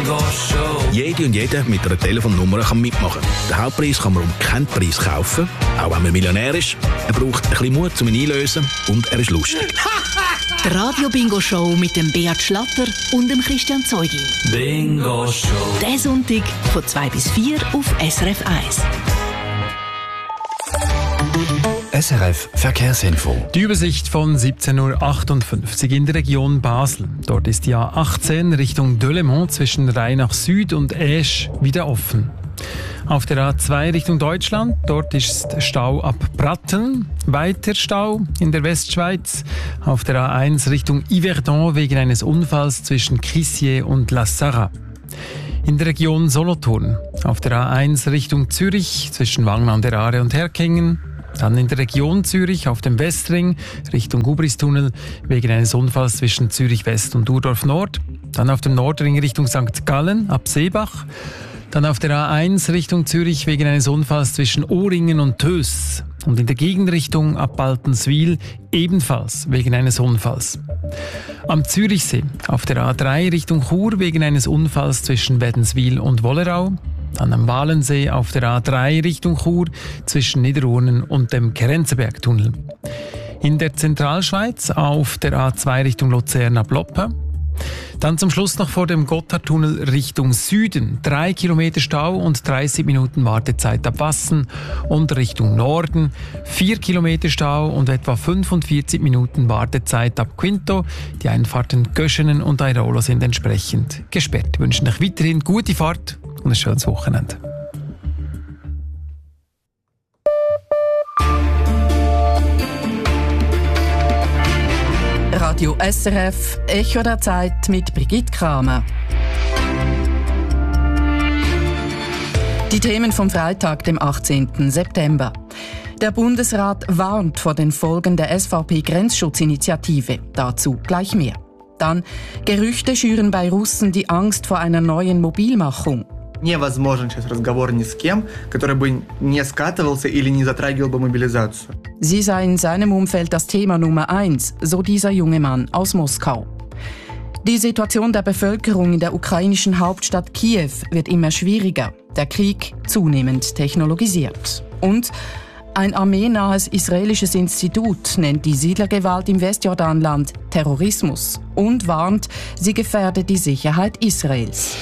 Bingo Show. Jede und jeder mit einer Telefonnummer kann mitmachen. Den Hauptpreis kann man um keinen Preis kaufen, auch wenn man Millionär ist. Er braucht ein bisschen Mut, um ihn einzulösen und er ist lustig. Die Radio-Bingo-Show mit dem Beat Schlatter und dem Christian Zeugin. Bingo Show. Diesen Sonntag von 2 bis 4 auf SRF 1. SRF Verkehrsinfo. Die Übersicht von 17.58 Uhr in der Region Basel. Dort ist die A18 Richtung Delémont zwischen Rheinach Süd und Esch wieder offen. Auf der A2 Richtung Deutschland, dort ist Stau ab Pratteln. Weiter Stau in der Westschweiz. Auf der A1 Richtung Yverdon wegen eines Unfalls zwischen Crissier und La Sarraz. In der Region Solothurn. Auf der A1 Richtung Zürich zwischen Wangen an der Aare und Herkingen. Dann in der Region Zürich auf dem Westring Richtung Gubristunnel wegen eines Unfalls zwischen Zürich West und Urdorf Nord. Dann auf dem Nordring Richtung St. Gallen ab Seebach. Dann auf der A1 Richtung Zürich wegen eines Unfalls zwischen Ohringen und Töss. Und in der Gegenrichtung ab Baltenswil ebenfalls wegen eines Unfalls. Am Zürichsee auf der A3 Richtung Chur wegen eines Unfalls zwischen Wädenswil und Wollerau. Dann am Walensee auf der A3 Richtung Chur zwischen Niederurnen und dem Kerenzenbergtunnel. In der Zentralschweiz auf der A2 Richtung Luzern ab Loppe. Dann zum Schluss noch vor dem Gotthardtunnel Richtung Süden. 3 Kilometer Stau und 30 Minuten Wartezeit ab Wassen. Und Richtung Norden 4 Kilometer Stau und etwa 45 Minuten Wartezeit ab Quinto. Die Einfahrten Göschenen und Airolo sind entsprechend gesperrt. Wir wünschen euch weiterhin gute Fahrt und ein schönes Wochenende. Radio SRF, Echo der Zeit mit Brigitte Kramer. Die Themen vom Freitag, dem 18. September. Der Bundesrat warnt vor den Folgen der SVP-Grenzschutzinitiative. Dazu gleich mehr. Dann Gerüchte schüren bei Russen die Angst vor einer neuen Mobilmachung. Невозможен сейчас разговор ни с кем, который бы не скатывался или не затрагивал бы мобилизацию. Sie sei in seinem Umfeld das Thema Nummer 1, so dieser junge Mann aus Moskau. Die Situation der Bevölkerung in der ukrainischen Hauptstadt Kiew wird immer schwieriger. Der Krieg zunehmend technologisiert. Und ein armeenahes israelisches Institut nennt die Siedlergewalt im Westjordanland Terrorismus und warnt, sie gefährde die Sicherheit Israels.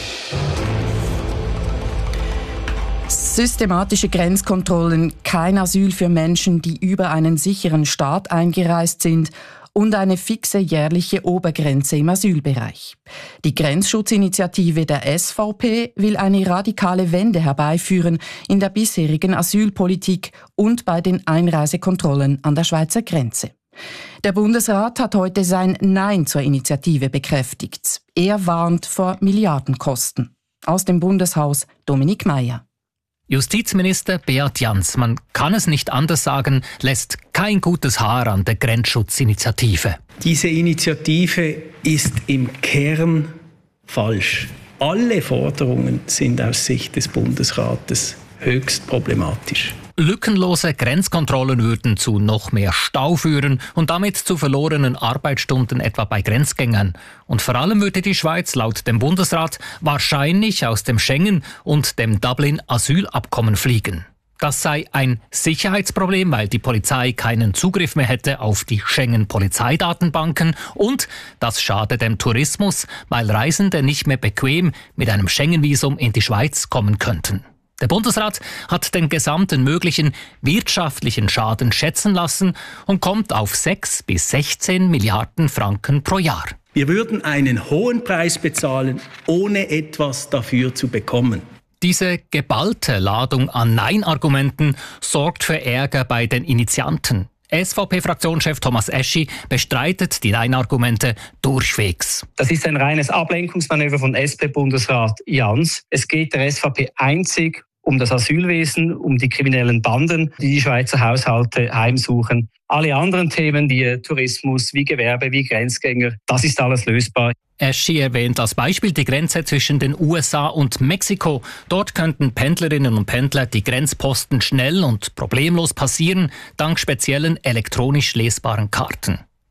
Systematische Grenzkontrollen, kein Asyl für Menschen, die über einen sicheren Staat eingereist sind und eine fixe jährliche Obergrenze im Asylbereich. Die Grenzschutzinitiative der SVP will eine radikale Wende herbeiführen in der bisherigen Asylpolitik und bei den Einreisekontrollen an der Schweizer Grenze. Der Bundesrat hat heute sein Nein zur Initiative bekräftigt. Er warnt vor Milliardenkosten. Aus dem Bundeshaus Dominik Meier. Justizminister Beat Jans, man kann es nicht anders sagen, lässt kein gutes Haar an der Grenzschutzinitiative. Diese Initiative ist im Kern falsch. Alle Forderungen sind aus Sicht des Bundesrates höchst problematisch. Lückenlose Grenzkontrollen würden zu noch mehr Stau führen und damit zu verlorenen Arbeitsstunden etwa bei Grenzgängern. Und vor allem würde die Schweiz laut dem Bundesrat wahrscheinlich aus dem Schengen- und dem Dublin-Asylabkommen fliegen. Das sei ein Sicherheitsproblem, weil die Polizei keinen Zugriff mehr hätte auf die Schengen-Polizeidatenbanken und das schade dem Tourismus, weil Reisende nicht mehr bequem mit einem Schengen-Visum in die Schweiz kommen könnten. Der Bundesrat hat den gesamten möglichen wirtschaftlichen Schaden schätzen lassen und kommt auf 6 bis 16 Milliarden Franken pro Jahr. Wir würden einen hohen Preis bezahlen, ohne etwas dafür zu bekommen. Diese geballte Ladung an Nein-Argumenten sorgt für Ärger bei den Initianten. SVP-Fraktionschef Thomas Eschi bestreitet die Nein-Argumente durchwegs. Das ist ein reines Ablenkungsmanöver von SP-Bundesrat Jans. Es geht der SVP einzig um das Asylwesen, um die kriminellen Banden, die die Schweizer Haushalte heimsuchen. Alle anderen Themen wie Tourismus, wie Gewerbe, wie Grenzgänger, das ist alles lösbar. Eschi erwähnt als Beispiel die Grenze zwischen den USA und Mexiko. Dort könnten Pendlerinnen und Pendler die Grenzposten schnell und problemlos passieren, dank speziellen elektronisch lesbaren Karten.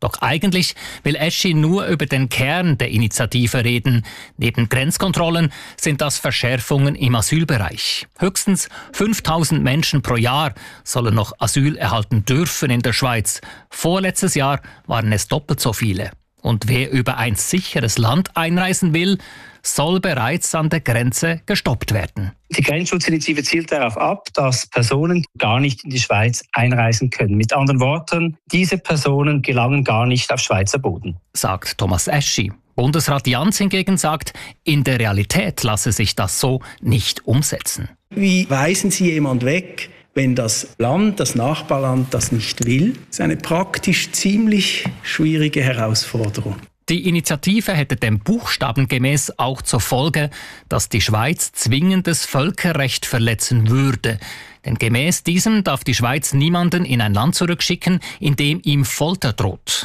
Doch eigentlich will Eschi nur über den Kern der Initiative reden. Neben Grenzkontrollen sind das Verschärfungen im Asylbereich. Höchstens 5.000 Menschen pro Jahr sollen noch Asyl erhalten dürfen in der Schweiz. Vorletztes Jahr waren es doppelt so viele. Und wer über ein sicheres Land einreisen will, soll bereits an der Grenze gestoppt werden. Die Grenzschutzinitiative zielt darauf ab, dass Personen gar nicht in die Schweiz einreisen können. Mit anderen Worten, diese Personen gelangen gar nicht auf Schweizer Boden, sagt Thomas Eschi. Bundesrat Jans hingegen sagt, in der Realität lasse sich das so nicht umsetzen. Wie weisen Sie jemand weg, wenn das Land, das Nachbarland, das nicht will? Das ist eine praktisch ziemlich schwierige Herausforderung. Die Initiative hätte dem Buchstaben gemäß auch zur Folge, dass die Schweiz zwingendes Völkerrecht verletzen würde. Denn gemäß diesem darf die Schweiz niemanden in ein Land zurückschicken, in dem ihm Folter droht.